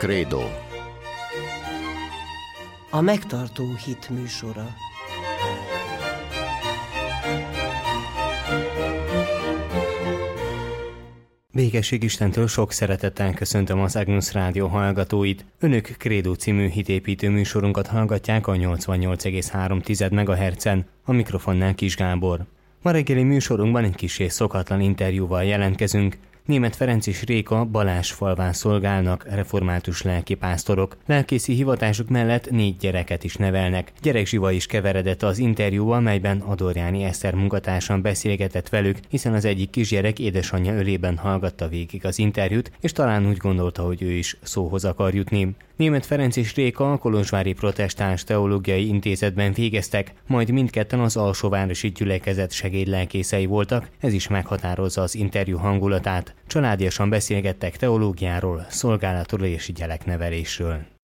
Krédó. A megtartó hit műsora. Békesség Istentől sok szeretettel köszöntöm az Agnus Rádió hallgatóit. Önök Krédó című hitépítő műsorunkat hallgatják a 88,3 MHz-en, a mikrofonnál Kis Gábor. Ma reggeli műsorunkban egy kissé szokatlan interjúval jelentkezünk. Németh Ferenc és Réka Balázsfalván szolgálnak, református lelkipásztorok. Lelkészi hivatásuk mellett 4 gyereket is nevelnek. Gyerekzsiva is keveredett az interjúval, melyben Adorjáni Eszter munkatársan beszélgetett velük, hiszen az egyik kisgyerek édesanyja ölében hallgatta végig az interjút, és talán úgy gondolta, hogy ő is szóhoz akar jutni. Németh Ferenc és Réka a Kolozsvári Protestáns Teológiai Intézetben végeztek, majd mindketten az Alsóvárosi Gyülekezet segédlelkészei voltak, ez is meghatározza az interjú hangulatát. Családiasan beszélgettek teológiáról, szolgálatról és gyereknevelésről.